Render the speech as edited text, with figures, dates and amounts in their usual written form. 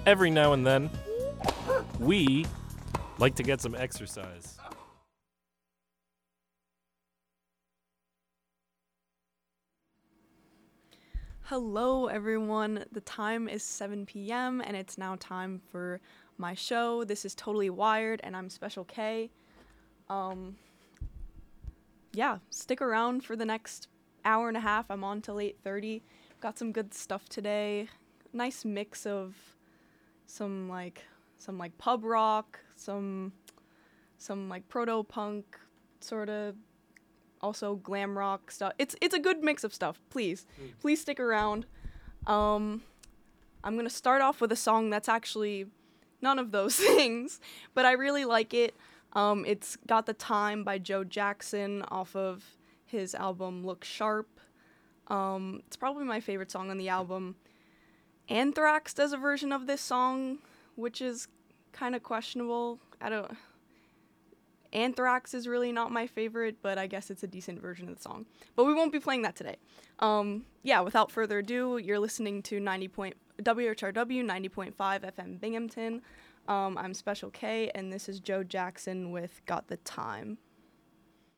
every now and then, we like to get some exercise. Hello, everyone. The time is 7 p.m., and it's now time for my show. This is Totally Wired, and I'm Special K. Stick around for the next hour and a half. I'm on till 8:30. Got some good stuff today. Nice mix of some pub rock, some proto punk, sort of. Also glam rock stuff. It's a good mix of stuff. Please stick around. I'm gonna start off with a song that's actually none of those things, but I really like it. It's Got the Time by Joe Jackson off of his album Look Sharp. It's probably my favorite song on the album. Anthrax does a version of this song, which is kind of questionable. Anthrax is really not my favorite, but I guess it's a decent version of the song. But we won't be playing that today. Without further ado, you're listening to WHRW 90.5 FM Binghamton. I'm Special K, and this is Joe Jackson with Got the Time.